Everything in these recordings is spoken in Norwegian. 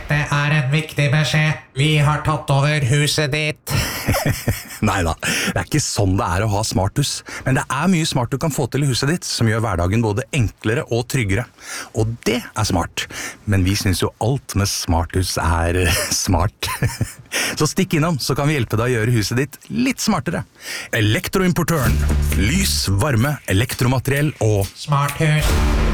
Dette en viktig beskjed. Vi har tatt over huset ditt. Neida, det ikke sånn det å ha smarthus. Men det mye smart du kan få til i huset ditt, som gjør hverdagen både enklere og tryggere. Og det smart. Men vi synes jo alt med smarthus smart. Så stikk innom, så kan vi hjelpe deg å gjøre huset ditt litt smartere. Elektroimportøren. Lys, varme, elektromateriell og Smarthus.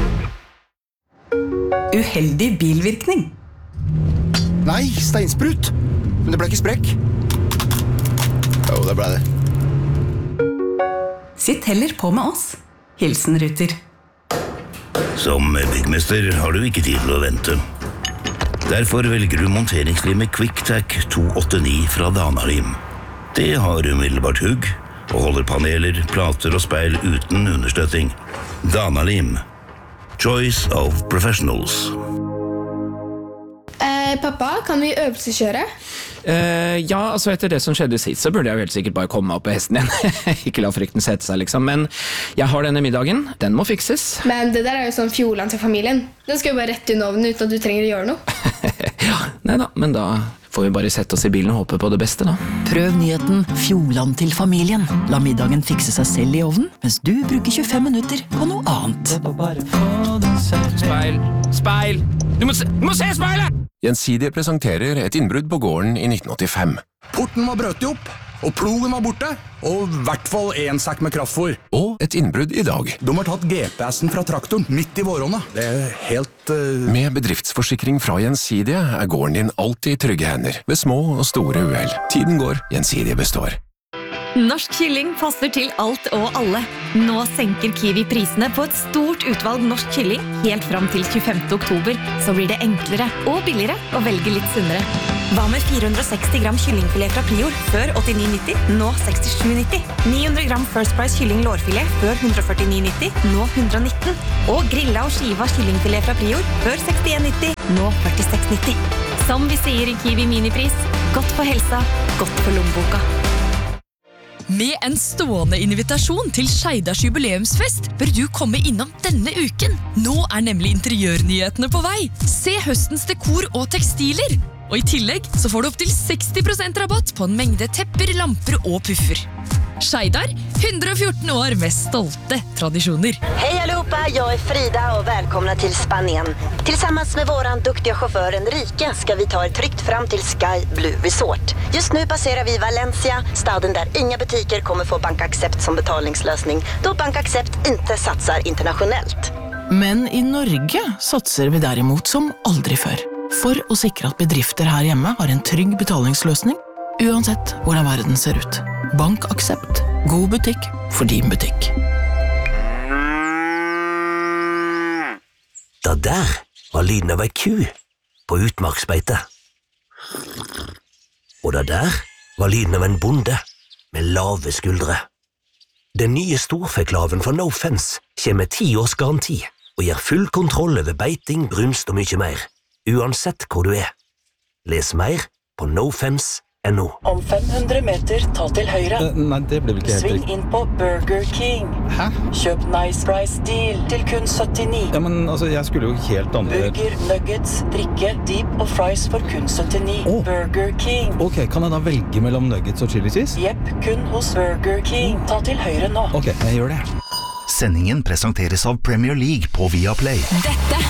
Uheldig bilvirkning. Nei, steinsprut. Men det ble ikke sprekk. Jo, det ble det. Sitt heller på med oss. Hilsen Ruter. Som byggmester har du ikke tid til å vente. Derfor velger du monteringslimet QuickTac 289 fra Dana-Lim. Det har umiddelbart hugg og holder paneler, plater og speil uten understøtting. Dana-Lim. Choice of professionals. Pappa, kan vi øvelseskjøre? Ja, altså etter det som skjedde sist, så burde jeg jo helt sikkert bare komme meg opp på hesten igjen. Ikke la frykten sette seg, liksom. Men jeg har denne middagen. Den må fikses. Men det der jo sånn fjoland til familien. Den skal jo bare rett under ovnen uten at du trenger å gjøre noe. Ja, neida, men da får vi bare sette oss i bilen og håpe på det beste, da. Prøv nyheten Fjoland til familien. La middagen fikse seg selv i ovnen, mens du bruker 25 minutter på noe annet. Speil! Speil! Du må se speilet! Gjensidige presenterer et innbrudd på gården i 1985. porten var brøtet opp, og plogen var borte, og I hvert fall en sekk med kraftfôr. Og et innbrudd i dag. De har tatt GPS-en fra traktoren midt I våronna. Det helt... Med bedriftsforsikring fra Gjensidige gården din alltid I trygge hender, ved små og store uhell. Tiden går, Gjensidige består. Norsk kylling passer til alt og alle. Nå senker Kiwi prisene på et stort utvalg norsk kylling helt fram til 25. oktober, så blir det enklere og billigere å velge litt sunnere. Hva med 460 gram kyllingfilet fra Prior før 89,90, nå 67,90. 900 gram First Price kylling lårfilet før 149,90, nå 119. Og grilla og skiva kyllingfilet fra Prior før 61,90, nå 46,90. Som vi sier I Kiwi minipris, godt for helsa, godt for lommeboka. Med en stående invitasjon til Skeidars jubileumsfest bør du komme innom denne uken. Nå nemlig interiørnyhetene på vei. Se høstens dekor og tekstiler. Og I tillegg så får du opp til 60% rabatt på en mengde tepper, lamper og puffer. Skeidar, 114 år med stolte tradisjoner. Hej allihopa, jag Frida och välkomna till Spanien. Tillsammans med våran duktiga chaufför Enrique ska vi ta er tryggt fram till Sky Blue Resort. Just nu passerar vi Valencia, staden där inga butiker kommer få BankAccept som betalningslösning, då BankAccept inte satsar internationellt. Men I Norge satser vi derimot som aldri før. For å sikre at bedrifter her hjemme har en trygg betalingsløsning, uansett hvordan verden ser ut. BankAccept. God butikk for din butikk. Det der var lyden av ei ku på utmarksbeite. Og det der var lyden av en bonde med lave skuldre. Den nye storfeklaven fra No Fence kommer med 10 års garanti og gir full kontroll over beiting, brunst og mye mer, uansett hvor du Les mer på nofence.no. Om 500 meter, ta til høyre. Nei, det ble vel ikke helt Sving riktig. inn på Burger King. Hæ? Kjøp Nice Price Deal til kun 79. Ja, men altså, jeg skulle jo helt andre... Burger, nuggets, drikke, deep og fries for kun 79. Burger King. Ok, kan jeg da velge mellom nuggets og chili cheese? Jepp, kun hos Burger King. Ta til høyre nå. Ok, jeg gjør det. Sendingen presenteres av Premier League på Viaplay. Dette